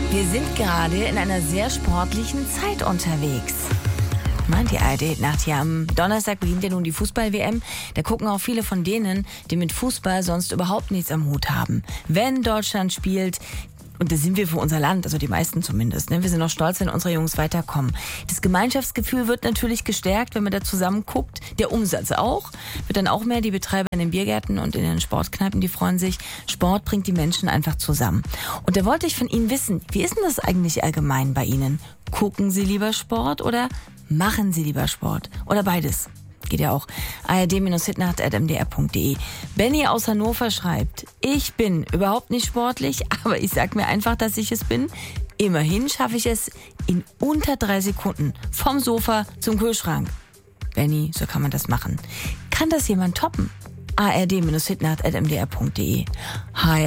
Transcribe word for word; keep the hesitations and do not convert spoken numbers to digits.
Wir sind gerade in einer sehr sportlichen Zeit unterwegs. Meint die A R D-Nacht hier am Donnerstag beginnt ja nun die Fußball-W M. Da gucken auch viele von denen, die mit Fußball sonst überhaupt nichts am Hut haben. Wenn Deutschland spielt, und das sind wir für unser Land, also die meisten zumindest, ne? Wir sind auch stolz, wenn unsere Jungs weiterkommen. Das Gemeinschaftsgefühl wird natürlich gestärkt, wenn man da zusammen guckt. Der Umsatz auch. Wird dann auch mehr. Die Betreiber in den Biergärten und in den Sportkneipen, die freuen sich. Sport bringt die Menschen einfach zusammen. Und da wollte ich von Ihnen wissen, wie ist denn das eigentlich allgemein bei Ihnen? Gucken Sie lieber Sport oder machen Sie lieber Sport? Oder beides? Geht ja auch. A R D Hitnacht at m d r punkt d e. Benny aus Hannover schreibt, ich bin überhaupt nicht sportlich, aber ich sag mir einfach, dass ich es bin. Immerhin schaffe ich es in unter drei Sekunden vom Sofa zum Kühlschrank. Benny, so kann man das machen. Kann das jemand toppen? A R D Hitnacht at m d r punkt d e. Hi.